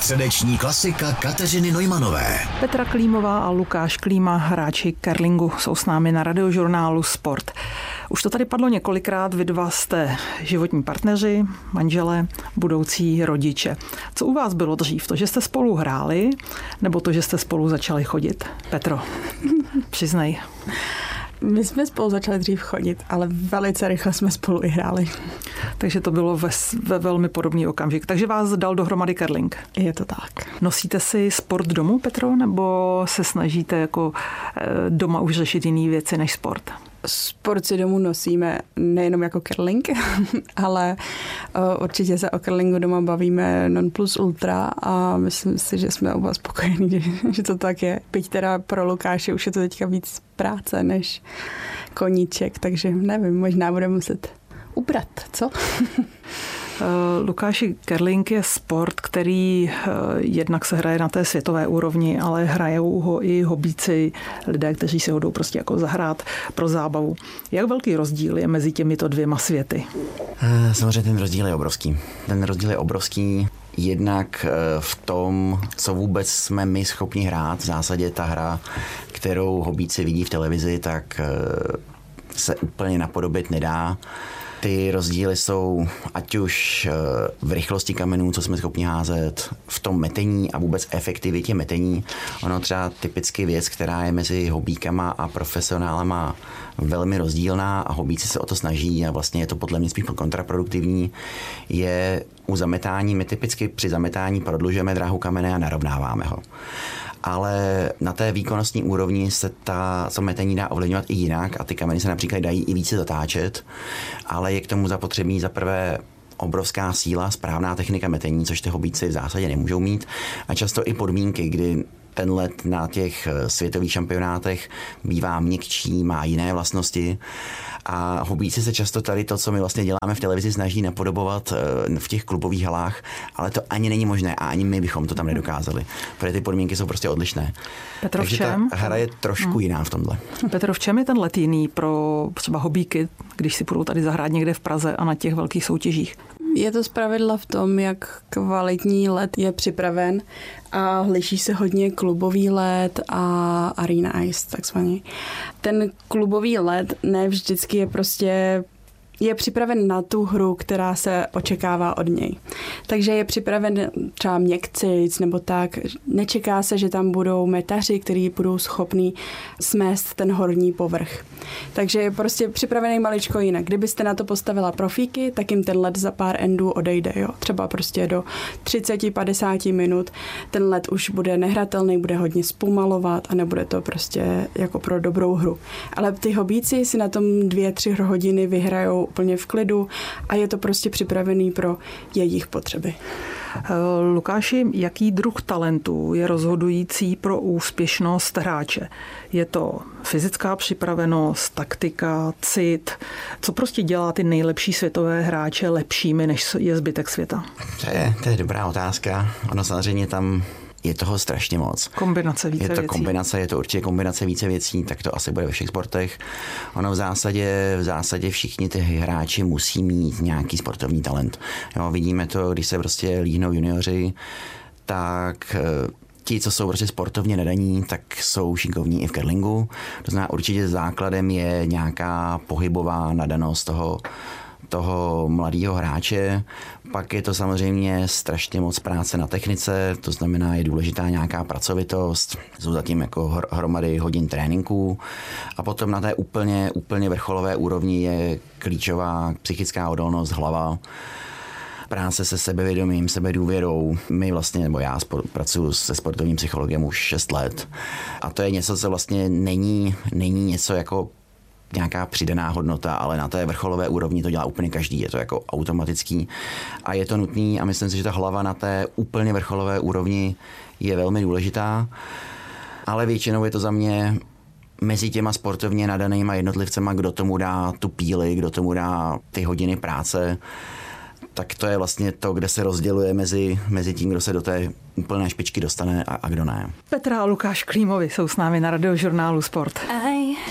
Středeční klasika Kateřiny Neumanové. Petra Klímová a Lukáš Klíma, hráči curlingu, jsou s námi na Radiožurnálu Sport. Už to tady padlo několikrát, vy dva jste životní partneři, manželé, budoucí rodiče. Co u vás bylo dřív? To, že jste spolu hráli, nebo to, že jste spolu začali chodit? Petro, přiznej. My jsme spolu začali dřív chodit, ale velice rychle jsme spolu i hráli. Takže to bylo ve velmi podobný okamžik. Takže vás dal dohromady curling. Je to tak. Nosíte si sport domů, Petro, nebo se snažíte jako doma už řešit jiné věci než sport? Sport si domů nosíme nejenom jako curling, ale určitě se o curlingu doma bavíme non plus ultra a myslím si, že jsme oba spokojení, že to tak je. Byť teda pro Lukáše už je to teďka víc práce než koníček, takže nevím, možná bude muset ubrat, co? Lukáši, curling je sport, který jednak se hraje na té světové úrovni, ale hrajou ho i hobíci, lidé, kteří si ho jdou prostě jako zahrát pro zábavu. Jak velký rozdíl je mezi těmito dvěma světy? Samozřejmě ten rozdíl je obrovský. Jednak v tom, co vůbec jsme my schopni hrát. V zásadě ta hra, kterou hobíci vidí v televizi, tak se úplně napodobit nedá. Ty rozdíly jsou ať už v rychlosti kamenů, co jsme schopni házet, v tom metení a vůbec efektivitě metení. Ono třeba typicky věc, která je mezi hobíkama a profesionálama velmi rozdílná a hobíci se o to snaží a vlastně je to podle mě spíš kontraproduktivní, je u zametání. My typicky při zametání prodlužujeme dráhu kamene a narovnáváme ho. Ale na té výkonnostní úrovni se to metení dá ovlivňovat i jinak a ty kameny se například dají i více zatáčet, ale je k tomu zapotřebí za prvé obrovská síla, správná technika metení, což ty hobíci v zásadě nemůžou mít a často i podmínky, kdy ten led na těch světových šampionátech bývá měkčí, má jiné vlastnosti a hobíci se často tady to, co my vlastně děláme v televizi, snaží napodobovat v těch klubových halách, ale to ani není možné a ani my bychom to tam nedokázali, protože ty podmínky jsou prostě odlišné. Petro, takže v čem? Ta hra je trošku jiná v tomhle. Petro, v čem je ten let jiný pro třeba hobíky, když si budou tady zahrát někde v Praze a na těch velkých soutěžích? Je to zpravidla v tom, jak kvalitní led je připraven a liší se hodně klubový led a arena ice takzvaný. Ten klubový led ne vždycky je připraven na tu hru, která se očekává od něj. Takže je připraven třeba měkcic nebo tak. Nečeká se, že tam budou metaři, kteří budou schopní smést ten horní povrch. Takže je prostě připravený maličko jinak. Kdybyste na to postavila profíky, tak jim ten led za pár endů odejde. Jo? Třeba prostě do 30-50 minut ten led už bude nehratelný, bude hodně zpomalovat a nebude to prostě jako pro dobrou hru. Ale ty hobíci si na tom 2-3 hodiny vyhrajou úplně v klidu a je to prostě připravený pro jejich potřeby. Lukáši, jaký druh talentů je rozhodující pro úspěšnost hráče? Je to fyzická připravenost, taktika, cit? Co prostě dělá ty nejlepší světové hráče lepšími, než je zbytek světa? To je dobrá otázka. Ono samozřejmě tam je toho strašně moc. Kombinace více věcí. Je to určitě kombinace více věcí, tak to asi bude ve všech sportech. Ono v zásadě všichni ty hráči musí mít nějaký sportovní talent. Jo, vidíme to, když se prostě líhnou junioři, tak ti, co jsou prostě sportovně nadaní, tak jsou šikovní i v curlingu. To znamená, určitě základem je nějaká pohybová nadanost toho mladého hráče. Pak je to samozřejmě strašně moc práce na technice, to znamená, je důležitá nějaká pracovitost, jsou zatím jako hromady hodin tréninků a potom na té úplně vrcholové úrovni je klíčová psychická odolnost, hlava, práce se sebevědomím, sebedůvěrou. Já pracuji se sportovním psychologem už 6 let a to je něco, co vlastně není něco jako nějaká přidaná hodnota, ale na té vrcholové úrovni to dělá úplně každý, je to jako automatický a je to nutný a myslím si, že ta hlava na té úplně vrcholové úrovni je velmi důležitá, ale většinou je to za mě mezi těma sportovně nadanýma jednotlivcema, kdo tomu dá tu píli, kdo tomu dá ty hodiny práce, tak to je vlastně to, kde se rozděluje mezi tím, kdo se do té úplné špičky dostane a kdo ne. Petra a Lukáš Klímovi jsou s námi na Radiožurnálu Sport.